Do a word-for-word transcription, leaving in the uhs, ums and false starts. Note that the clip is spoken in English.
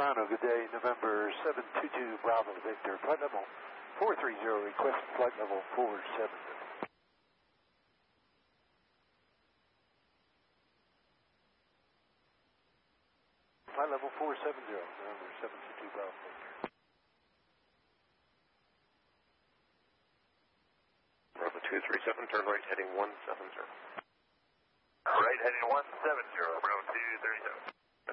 Toronto, good day, November seven two two, Bravo Victor, flight level four three zero, request flight level four seven zero. Flight level four seven zero, November seven two two, Bravo Victor. Bravo two three seven, turn right heading one seven zero. Right heading one seven zero, Bravo two three seven.